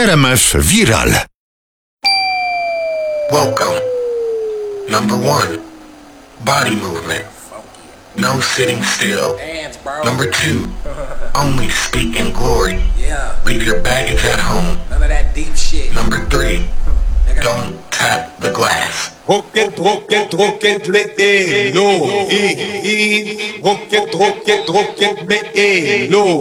RMF Viral. Welcome. Number 1, body movement. No sitting still. Number 2, only speak in glory. Leave your baggage at home. None of that deep shit. Number 3, don't tap the glass. Rocket, me, no.